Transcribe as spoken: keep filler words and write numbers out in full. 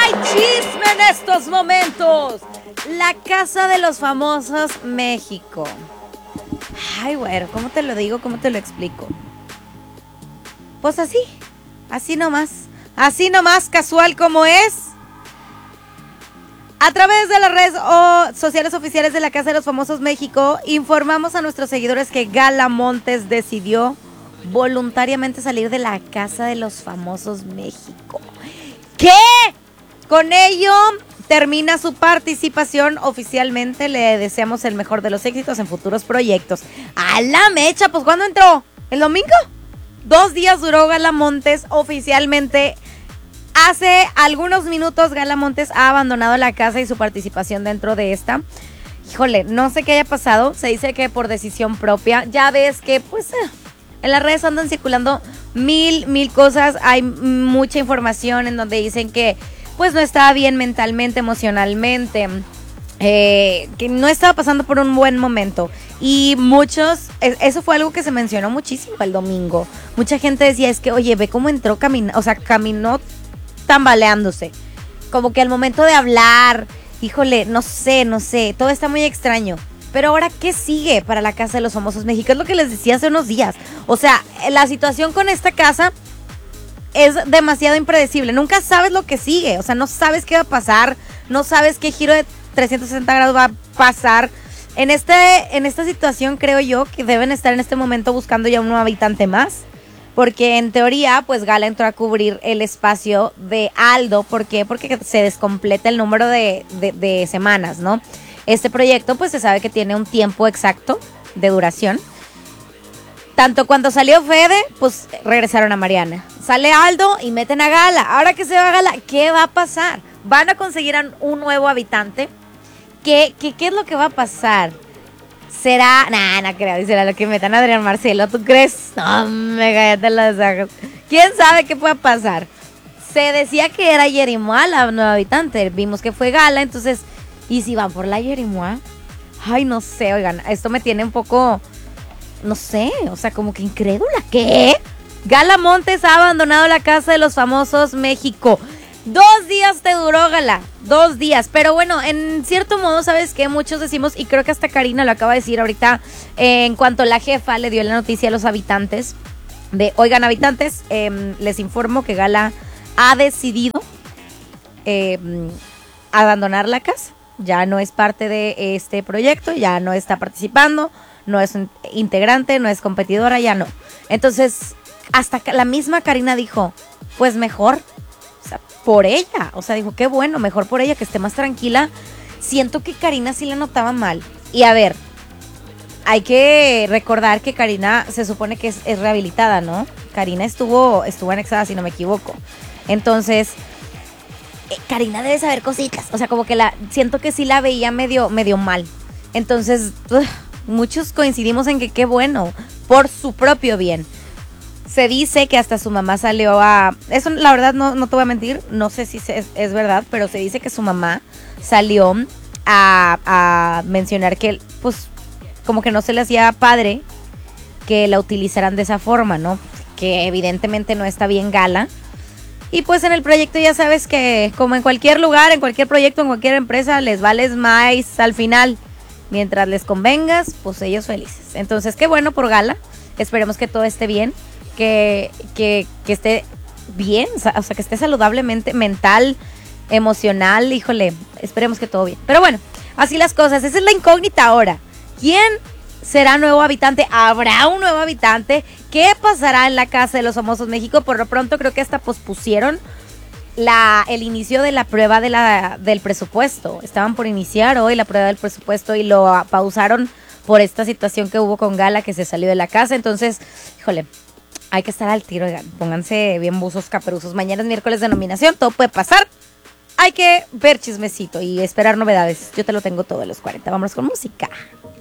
Hay chisme en estos momentos. La Casa de los Famosos México. Ay, güero, ¿cómo te lo digo? ¿Cómo te lo explico? Pues así, así nomás. Así nomás, casual como es. A través de las redes o sociales oficiales de la Casa de los Famosos México, informamos a nuestros seguidores que Gala Montes decidió voluntariamente salir de la Casa de los Famosos México. ¿Qué? Con ello termina su participación oficialmente. Le deseamos el mejor de los éxitos en futuros proyectos. ¡A la mecha! Pues ¿cuándo entró? ¿El domingo? Dos días duró Gala Montes oficialmente. Hace algunos minutos Gala Montes ha abandonado la casa y su participación dentro de esta. Híjole, no sé qué haya pasado. Se dice que por decisión propia. Ya ves que pues eh, en las redes andan circulando mil, mil cosas. Hay mucha información en donde dicen que pues no estaba bien mentalmente, emocionalmente. Eh, que no estaba pasando por un buen momento. Y muchos, eso fue algo que se mencionó muchísimo el domingo. Mucha gente decía, es que oye, ve cómo entró caminando, o sea, caminó tambaleándose, como que al momento de hablar, híjole, no sé, no sé, todo está muy extraño. Pero ahora, ¿qué sigue para la Casa de los Famosos México? Es lo que les decía hace unos días. O sea, la situación con esta casa es demasiado impredecible. Nunca sabes lo que sigue, o sea, no sabes qué va a pasar, no sabes qué giro de trescientos sesenta grados va a pasar. En, este, en esta situación creo yo que deben estar en este momento buscando ya un nuevo habitante más. Porque en teoría, pues Gala entró a cubrir el espacio de Aldo. ¿Por qué? Porque se descompleta el número de, de, de semanas, ¿no? Este proyecto, pues se sabe que tiene un tiempo exacto de duración. Tanto cuando salió Fede, pues regresaron a Mariana. Sale Aldo y meten a Gala. Ahora que se va Gala, ¿qué va a pasar? ¿Van a conseguir un nuevo habitante? ¿Qué, qué, qué es lo que va a pasar? ¿Será? Nah, no creo. ¿Será lo que metan a Adrián Marcelo? ¿Tú crees? No, me cállate las ojos. ¿Quién sabe qué pueda pasar? Se decía que era Yerimoa la nueva habitante. Vimos que fue Gala, entonces... ¿Y si van por la Yerimoa? Ay, no sé, oigan. Esto me tiene un poco... No sé, o sea, como que incrédula. ¿Qué? Gala Montes ha abandonado la Casa de los Famosos México. Dos días te duró, Gala. Dos días. Pero bueno, en cierto modo, ¿sabes qué? Muchos decimos, y creo que hasta Karina lo acaba de decir ahorita, eh, en cuanto la jefa le dio la noticia a los habitantes, de, oigan, habitantes, eh, les informo que Gala ha decidido eh, abandonar la casa. Ya no es parte de este proyecto, ya no está participando, no es integrante, no es competidora, ya no. Entonces, hasta la misma Karina dijo, pues mejor... O sea, por ella, o sea, dijo, qué bueno, mejor por ella, que esté más tranquila. Siento que Karina sí la notaba mal. Y a ver, hay que recordar que Karina se supone que es, es rehabilitada, ¿no? Karina estuvo, estuvo anexada, si no me equivoco. Entonces, eh, Karina debe saber cositas. O sea, como que la siento que sí la veía medio, medio mal. Entonces, ugh, muchos coincidimos en que qué bueno, por su propio bien. Se dice que hasta su mamá salió a... Eso la verdad no, no te voy a mentir, no sé si es, es verdad, pero se dice que su mamá salió a, a mencionar que, pues, como que no se le hacía padre que la utilizaran de esa forma, ¿no? Que evidentemente no está bien Gala. Y pues en el proyecto ya sabes que, como en cualquier lugar, en cualquier proyecto, en cualquier empresa, les vales más al final. Mientras les convengas, pues ellos felices. Entonces, qué bueno por Gala. Esperemos que todo esté bien. Que, que, que esté bien, o sea, que esté saludablemente, mental, emocional, híjole, esperemos que todo bien. Pero bueno, así las cosas, esa es la incógnita ahora. ¿Quién será nuevo habitante? ¿Habrá un nuevo habitante? ¿Qué pasará en la Casa de los Famosos México? Por lo pronto creo que hasta pospusieron la, el inicio de la prueba de la, del presupuesto. Estaban por iniciar hoy la prueba del presupuesto y lo pausaron por esta situación que hubo con Gala, que se salió de la casa. Entonces, híjole, hay que estar al tiro, oigan, pónganse bien buzos, caperuzos. Mañana es miércoles de nominación, todo puede pasar. Hay que ver chismecito y esperar novedades. Yo te lo tengo todo de los cuarenta. Vámonos con música.